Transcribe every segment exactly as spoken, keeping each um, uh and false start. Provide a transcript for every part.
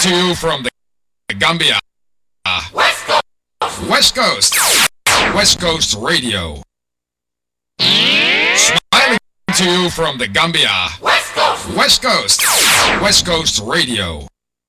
to you from the Gambia. West Coast. West Coast. West Coast Radio. Smiling to you from the Gambia. West Coast. West Coast. West Coast Radio.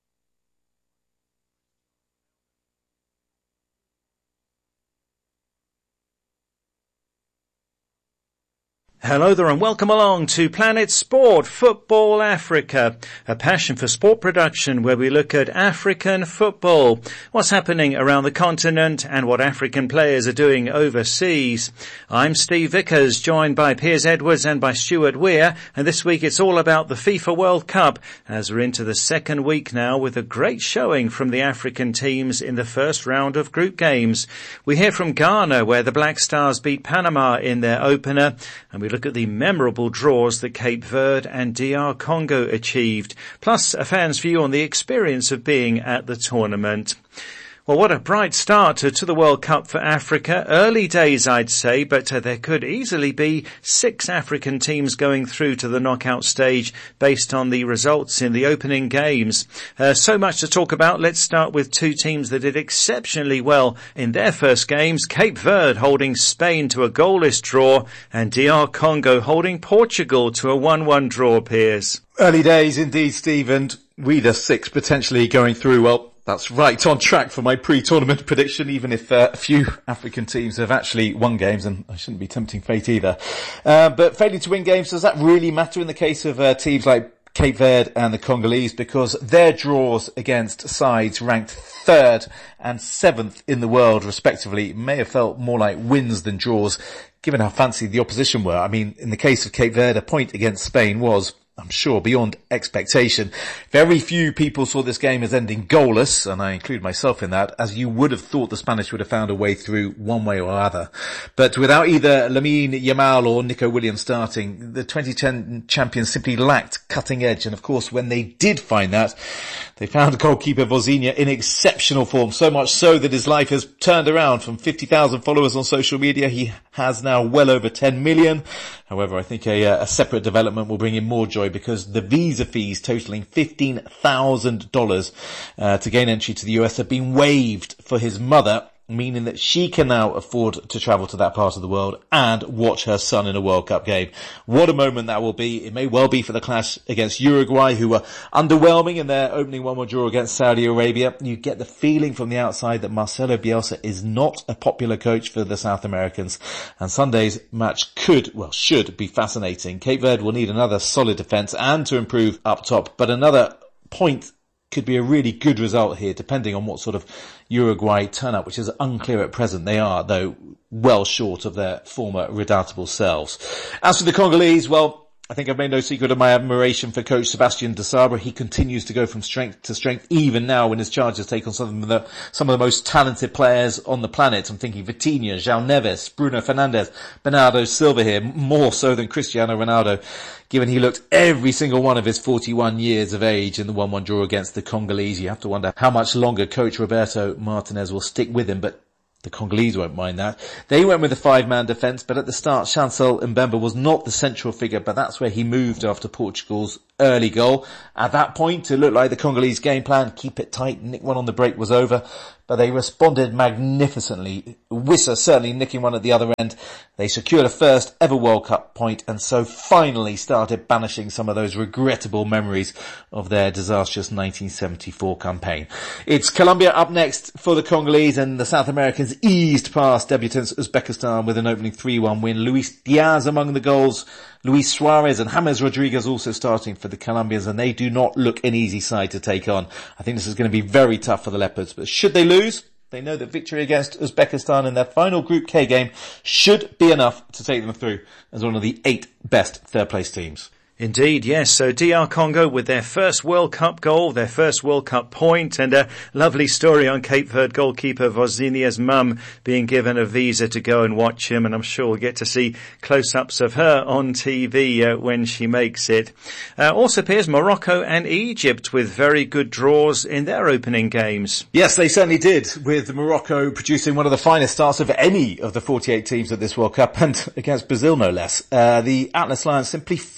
Hello there and welcome along to Planet Sport Football Africa, a passion for sport production where we look at African football, what's happening around the continent and what African players are doing overseas. I'm Steve Vickers, joined by Piers Edwards and by Stuart Weir, and this week it's all about the FIFA World Cup as we're into the second week now with a great showing from the African teams in the first round of group games. We hear from Ghana where the Black Stars beat Panama in their opener, and we look at the memorable draws that Cape Verde and D R Congo achieved, plus a fan's view on the experience of being at the tournament. Well, what a bright start to, to the World Cup for Africa. Early days, I'd say, but uh, there could easily be six African teams going through to the knockout stage based on the results in the opening games. Uh, so much to talk about. Let's start with two teams that did exceptionally well in their first games. Cape Verde holding Spain to a goalless draw and D R Congo holding Portugal to a one one draw, Piers. Early days indeed, Steve, and we the six potentially going through, well, that's right, on track for my pre-tournament prediction, even if uh, a few African teams have actually won games, and I shouldn't be tempting fate either. Uh, but failing to win games, does that really matter in the case of uh, teams like Cape Verde and the Congolese? Because their draws against sides ranked third and seventh in the world, respectively, may have felt more like wins than draws, given how fancy the opposition were. I mean, in the case of Cape Verde, a point against Spain was, I'm sure, beyond expectation. Very few people saw this game as ending goalless, and I include myself in that, as you would have thought the Spanish would have found a way through one way or other. But without either Lamine Yamal or Nico Williams starting, the twenty ten champions simply lacked cutting edge. And of course, when they did find that, they found goalkeeper Vozinha in exceptional form, so much so that his life has turned around. From fifty thousand followers on social media, he has now well over ten million. However, I think a, a separate development will bring him more joy, because the visa fees totaling fifteen thousand dollars uh, to gain entry to the U S have been waived for his mother, meaning that she can now afford to travel to that part of the world and watch her son in a World Cup game. What a moment that will be. It may well be for the clash against Uruguay, who were underwhelming in their opening one one draw against Saudi Arabia. You get the feeling from the outside that Marcelo Bielsa is not a popular coach for the South Americans, and Sunday's match could, well, should be fascinating. Cape Verde will need another solid defence and to improve up top, but another point could be a really good result here, depending on what sort of Uruguay turn up, which is unclear at present. They are, though, well short of their former redoubtable selves. As for the Congolese, well, I think I've made no secret of my admiration for coach Sebastian Desabre. He continues to go from strength to strength, even now when his Chargers take on some of the, some of the most talented players on the planet. I'm thinking Vitinha, João Neves, Bruno Fernandes, Bernardo Silva here, more so than Cristiano Ronaldo, given he looked every single one of his forty-one years of age in the one one draw against the Congolese. You have to wonder how much longer coach Roberto Martinez will stick with him, but the Congolese won't mind that. They went with a five-man defence, but at the start, Chancel Mbemba was not the central figure, but that's where he moved after Portugal's early goal. At that point, it looked like the Congolese game plan, keep it tight, nick one on the break, was over, but they responded magnificently. Wissa certainly nicking one at the other end. They secured a first ever World Cup point, and so finally started banishing some of those regrettable memories of their disastrous nineteen seventy-four campaign. It's Colombia up next for the Congolese, and the South Americans eased past debutants Uzbekistan with an opening three one win. Luis Diaz among the goals, Luis Suarez and James Rodriguez also starting for the Colombians, and they do not look an easy side to take on. I think this is going to be very tough for the Leopards, but should they lose, they know that victory against Uzbekistan in their final Group K game should be enough to take them through as one of the eight best third-place teams. Indeed, yes. So D R Congo with their first World Cup goal, their first World Cup point, and a lovely story on Cape Verde goalkeeper Vozinha's mum being given a visa to go and watch him, and I'm sure we'll get to see close-ups of her on T V uh, when she makes it. Uh, also appears Morocco and Egypt with very good draws in their opening games. Yes, they certainly did, with Morocco producing one of the finest starts of any of the forty-eight teams at this World Cup, and against Brazil no less. Uh, the Atlas Lions simply flew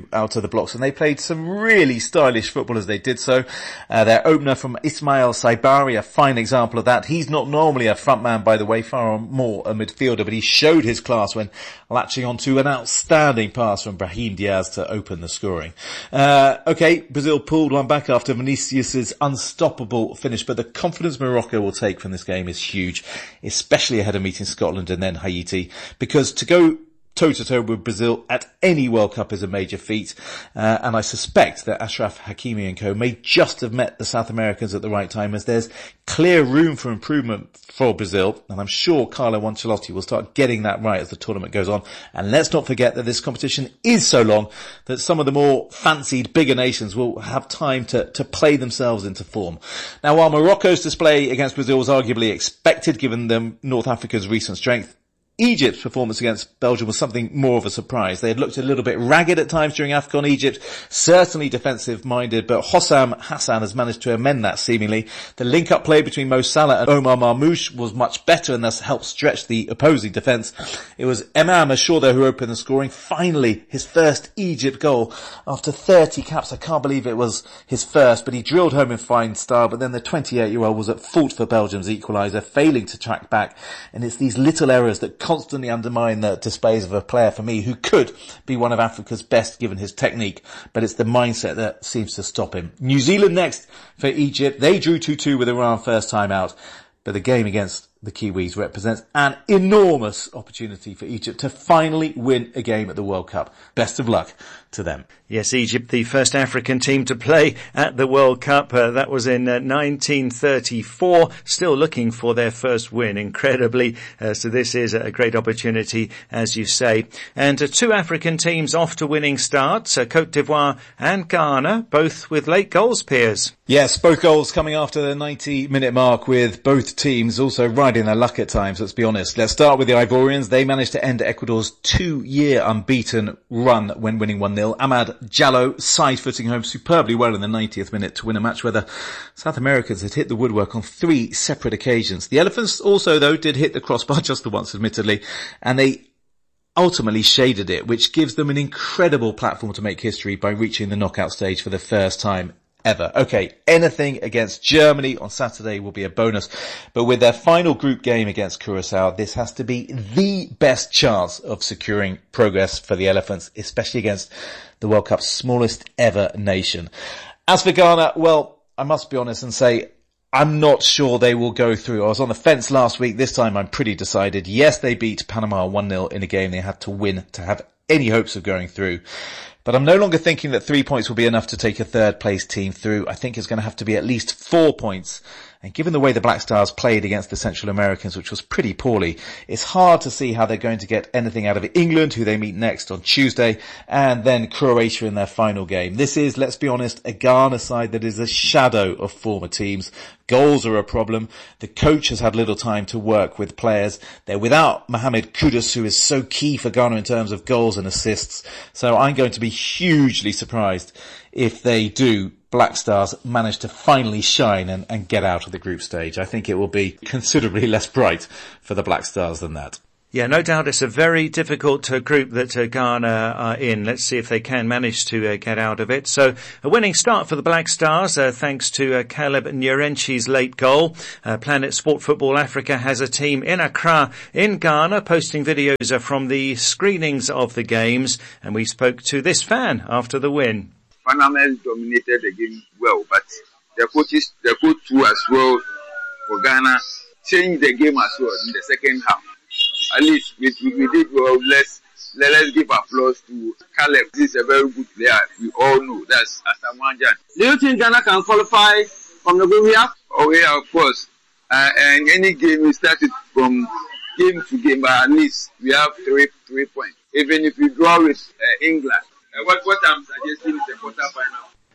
out of the blocks, and they played some really stylish football as they did so. Uh, their opener from Ismail Saibari, a fine example of that. He's not normally a front man, by the way, far more a midfielder, but he showed his class when latching onto an outstanding pass from Brahim Diaz to open the scoring. Uh, okay, Brazil pulled one back after Vinicius's unstoppable finish, but the confidence Morocco will take from this game is huge, especially ahead of meeting Scotland and then Haiti, because to go toe-to-toe with Brazil at any World Cup is a major feat, uh, and I suspect that Achraf Hakimi and co may just have met the South Americans at the right time, as there's clear room for improvement for Brazil, and I'm sure Carlo Ancelotti will start getting that right as the tournament goes on. And let's not forget that this competition is so long that some of the more fancied bigger nations will have time to, to play themselves into form. Now, while Morocco's display against Brazil was arguably expected given them North Africa's recent strength, Egypt's performance against Belgium was something more of a surprise. They had looked a little bit ragged at times during AFCON. Egypt, certainly defensive-minded, but Hossam Hassan has managed to amend that seemingly. The link-up play between Mo Salah and Omar Marmoush was much better and thus helped stretch the opposing defence. It was Emam Ashorda who opened the scoring. Finally, his first Egypt goal after thirty caps. I can't believe it was his first, but he drilled home in fine style. But then the twenty-eight-year-old was at fault for Belgium's equaliser, failing to track back. And it's these little errors that constantly undermine the displays of a player for me who could be one of Africa's best given his technique, but it's the mindset that seems to stop him. New Zealand next for Egypt. They drew two two with Iran first time out, but the game against the Kiwis represents an enormous opportunity for Egypt to finally win a game at the World Cup. Best of luck to them. Yes, Egypt, the first African team to play at the World Cup. Uh, that was in uh, nineteen thirty-four. Still looking for their first win, incredibly. Uh, so this is a great opportunity, as you say. And uh, two African teams off to winning starts, uh, Cote d'Ivoire and Ghana, both with late goals, Piers. Yes, both goals coming after the ninety-minute mark, with both teams also riding their luck at times, let's be honest. Let's start with the Ivorians. They managed to end Ecuador's two-year unbeaten run when winning one nil. Amad Diallo side-footing home superbly well in the ninetieth minute to win a match where the South Americans had hit the woodwork on three separate occasions. The Elephants also, though, did hit the crossbar just the once, admittedly, and they ultimately shaded it, which gives them an incredible platform to make history by reaching the knockout stage for the first time ever. Okay, anything against Germany on Saturday will be a bonus, but with their final group game against Curacao, this has to be the best chance of securing progress for the Elephants, especially against the World Cup's smallest ever nation. As for Ghana, well, I must be honest and say I'm not sure they will go through. I was on the fence last week. This time I'm pretty decided. Yes, they beat Panama one nil in a game they had to win to have any hopes of going through. But I'm no longer thinking that three points will be enough to take a third place team through. I think it's going to have to be at least four points. And given the way the Black Stars played against the Central Americans, which was pretty poorly, it's hard to see how they're going to get anything out of England, who they meet next on Tuesday, and then Croatia in their final game. This is, let's be honest, a Ghana side that is a shadow of former teams. Goals are a problem. The coach has had little time to work with players. They're without Mohamed Kudus, who is so key for Ghana in terms of goals and assists. So I'm going to be hugely surprised if they do Black Stars manage to finally shine and, and get out of the group stage. I think it will be considerably less bright for the Black Stars than that. Yeah, no doubt it's a very difficult uh, group that uh, Ghana are in. Let's see if they can manage to uh, get out of it. So a winning start for the Black Stars, uh, thanks to uh, Caleb Nyerenchi's late goal. Uh, Planet Sport Football Africa has a team in Accra in Ghana posting videos uh, from the screenings of the games. And we spoke to this fan after the win. Panama dominated the game well, but the coaches, the coach too as well for Ghana changed the game as well in the second half. At least we, we did well. Let's let's give applause to Caleb. This is a very good player. We all know that's Asamoah Gyan. Do you think Ghana can qualify from the group we have? Oh yeah, of course. Uh, and any game we started from game to game, but at least we have three three points. Even if we draw with uh, England. Uh, what, what I'm suggesting is a quarter final.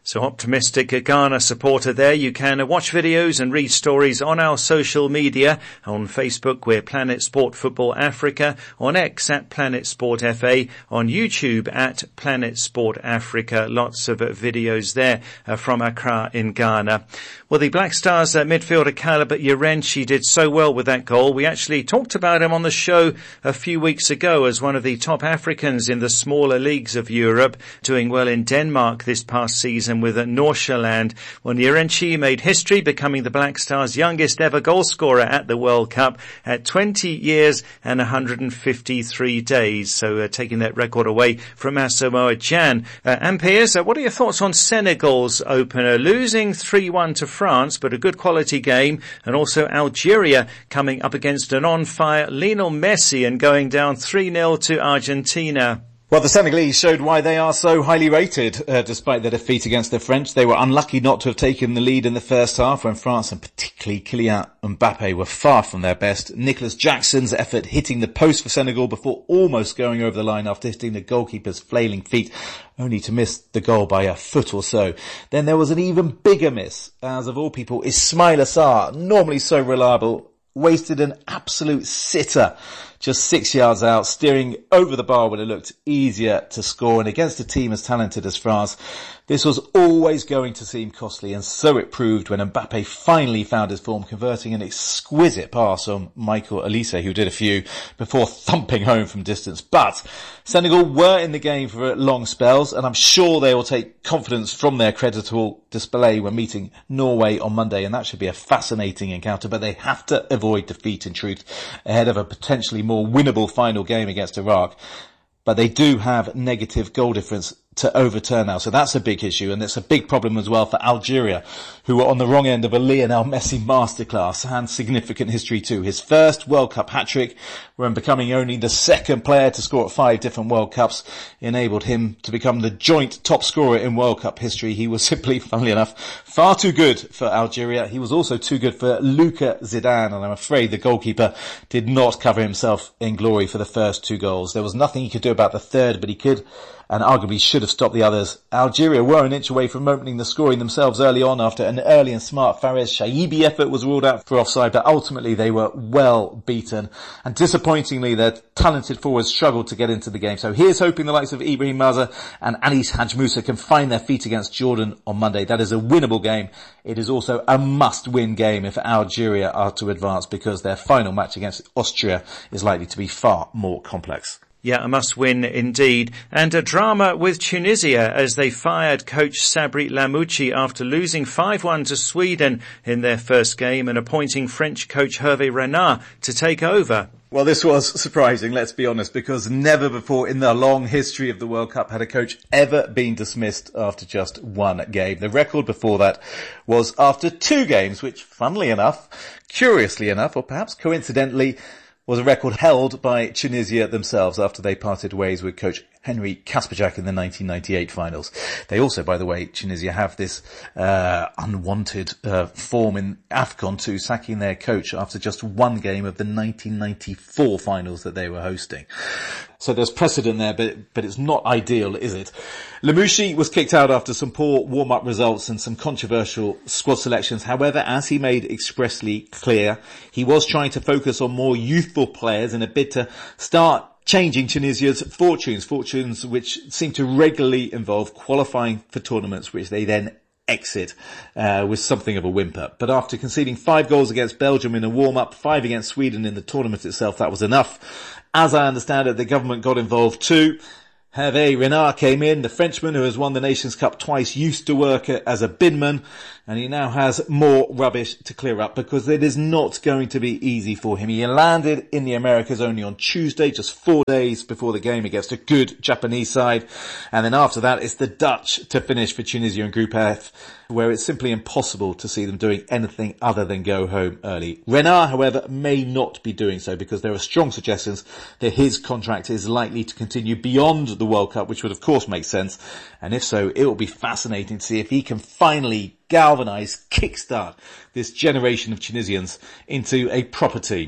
So optimistic Ghana supporter there. You can watch videos and read stories on our social media. On Facebook, we're Planet Sport Football Africa. On X, at Planet Sport F A. On YouTube, at Planet Sport Africa. Lots of videos there uh, from Accra in Ghana. Well, the Black Stars uh, midfielder Caleb Yarenchi did so well with that goal. We actually talked about him on the show a few weeks ago as one of the top Africans in the smaller leagues of Europe, doing well in Denmark this past season with Nordsjælland. When Yarenchi made history, becoming the Black Stars' youngest ever goalscorer at the World Cup at twenty years and one hundred fifty-three days. So uh, taking that record away from Asamoah Gyan. Uh, and Piers, uh, what are your thoughts on Senegal's opener? Losing three one to France, but a good quality game. And also Algeria coming up against an on-fire Lionel Messi and going down three nil to Argentina. Well, the Senegalese showed why they are so highly rated, uh, despite their defeat against the French. They were unlucky not to have taken the lead in the first half when France, and particularly Kylian Mbappe, were far from their best. Nicholas Jackson's effort hitting the post for Senegal before almost going over the line after hitting the goalkeeper's flailing feet, only to miss the goal by a foot or so. Then there was an even bigger miss, as of all people, Ismaila Sarr, normally so reliable, wasted an absolute sitter just six yards out, steering over the bar when it looked easier to score. And against a team as talented as France, this was always going to seem costly, and so it proved when Mbappe finally found his form, converting an exquisite pass on Michael Olise, who did a few before thumping home from distance. But Senegal were in the game for long spells, and I'm sure they will take confidence from their creditable display when meeting Norway on Monday, and that should be a fascinating encounter. But they have to avoid defeat, in truth, ahead of a potentially more winnable final game against Iraq. But they do have negative goal difference to overturn now, so that's a big issue, and it's a big problem as well for Algeria, who were on the wrong end of a Lionel Messi masterclass, and significant history too. His first World Cup hat-trick, when becoming only the second player to score at five different World Cups, enabled him to become the joint top scorer in World Cup history. He was simply, funnily enough, far too good for Algeria. He was also too good for Luka Zidane, and I'm afraid the goalkeeper did not cover himself in glory for the first two goals. There was nothing he could do about the third, but he could and arguably should have stopped the others. Algeria were an inch away from opening the scoring themselves early on after an early and smart Fares Shaibi effort was ruled out for offside, but ultimately they were well beaten. And disappointingly, their talented forwards struggled to get into the game. So here's hoping the likes of Ibrahim Maza and Anis Hadj Musa can find their feet against Jordan on Monday. That is a winnable game. It is also a must-win game if Algeria are to advance, because their final match against Austria is likely to be far more complex. Yeah, a must-win indeed. And a drama with Tunisia as they fired coach Sabri Lamouchi after losing five one to Sweden in their first game and appointing French coach Hervé Renard to take over. Well, this was surprising, let's be honest, because never before in the long history of the World Cup had a coach ever been dismissed after just one game. The record before that was after two games, which, funnily enough, curiously enough, or perhaps coincidentally, was a record held by Tunisia themselves after they parted ways with coach Henry Kasperjak in the nineteen ninety-eight finals. They also, by the way, Tunisia have this uh unwanted uh form in AFCON too, sacking their coach after just one game of the nineteen ninety-four finals that they were hosting. So there's precedent there, but but it's not ideal, is it? Lamouchi was kicked out after some poor warm-up results and some controversial squad selections. However, as he made expressly clear, he was trying to focus on more youthful players in a bid to start changing Tunisia's fortunes, fortunes which seem to regularly involve qualifying for tournaments which they then exit uh, with something of a whimper. But after conceding five goals against Belgium in a warm-up, five against Sweden in the tournament itself, that was enough. As I understand it, the government got involved too. Hervé Renard came in, the Frenchman who has won the Nations Cup twice, used to work as a binman, and he now has more rubbish to clear up because it is not going to be easy for him. He landed in the Americas only on Tuesday, just four days before the game against a good Japanese side. And then after that, it's the Dutch to finish for Tunisia in Group F, where it's simply impossible to see them doing anything other than go home early. Renard, however, may not be doing so because there are strong suggestions that his contract is likely to continue beyond the World Cup, which would of course make sense. And if so, it will be fascinating to see if he can finally galvanise, kickstart this generation of Tunisians into a proper team.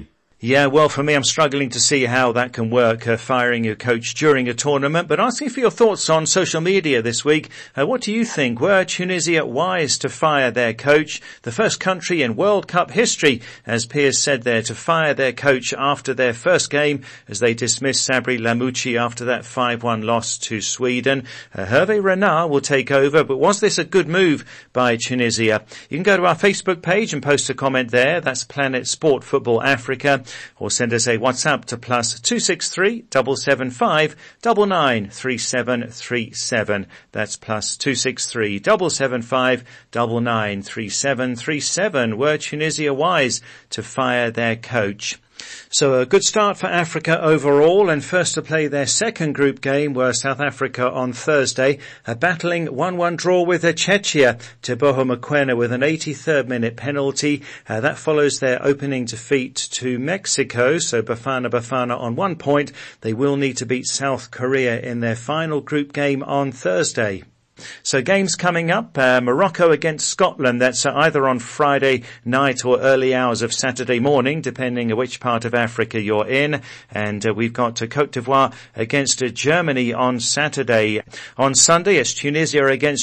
Yeah, well, for me, I'm struggling to see how that can work, uh, firing your coach during a tournament. But asking for your thoughts on social media this week. Uh, what do you think? Were Tunisia wise to fire their coach? The first country in World Cup history, as Piers said there, to fire their coach after their first game as they dismissed Sabri Lamouchi after that five one loss to Sweden. Uh, Hervé Renard will take over, but was this a good move by Tunisia? You can go to our Facebook page and post a comment there. That's Planet Sport Football Africa. Or send us a WhatsApp to plus two six three seven seven five nine nine three seven three seven. That's plus two six three seven seven five nine nine three seven three seven. Were Tunisia wise to fire their coach? So a good start for Africa overall, and first to play their second group game were South Africa on Thursday, a battling one one draw with Czechia. Teboho Mokoena with an eighty-third minute penalty. Uh, that follows their opening defeat to Mexico, so Bafana Bafana on one point. They will need to beat South Korea in their final group game on Thursday. So games coming up, uh, Morocco against Scotland, that's uh, either on Friday night or early hours of Saturday morning, depending on which part of Africa you're in. And uh, we've got uh, Cote d'Ivoire against uh, Germany on Saturday. On Sunday, it's Tunisia against